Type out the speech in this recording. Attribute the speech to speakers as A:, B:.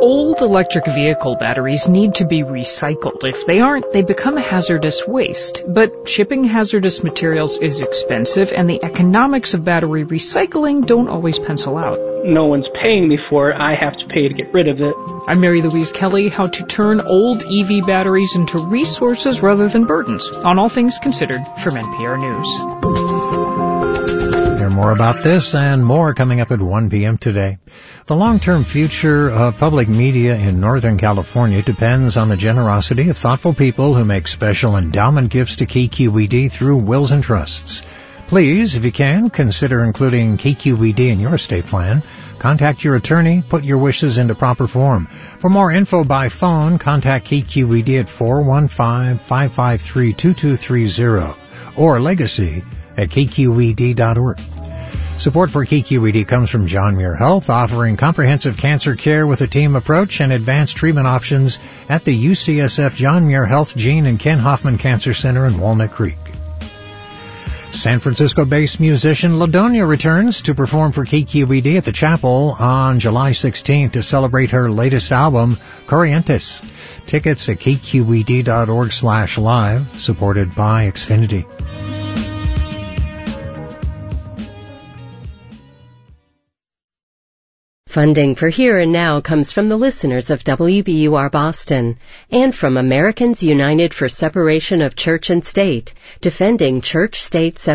A: Old electric vehicle batteries need to be recycled. If they aren't, they become hazardous waste. But shipping hazardous materials is expensive, and the economics of battery recycling don't always pencil out.
B: No one's paying me for it. I have to pay to get rid of it.
A: I'm Mary Louise Kelly, how to turn old EV batteries into resources rather than burdens, on All Things Considered from NPR News.
C: Hear more about this and more coming up at 1 p.m. today. The long-term future of public media in Northern California depends on the generosity of thoughtful people who make special endowment gifts to KQED through wills and trusts. Please, if you can, consider including KQED in your estate plan. Contact your attorney, put your wishes into proper form. For more info by phone, contact KQED at 415-553-2230 or legacy at kqed.org. Support for KQED comes from John Muir Health, offering comprehensive cancer care with a team approach and advanced treatment options at the UCSF John Muir Health Gene and Ken Hoffman Cancer Center in Walnut Creek. San Francisco-based musician LaDonia returns to perform for KQED at the Chapel on July 16th to celebrate her latest album, Corrientes. Tickets at kqed.org/live, supported by Xfinity.
D: Funding for Here and Now comes from the listeners of WBUR Boston and from Americans United for Separation of Church and State, defending church-state separation.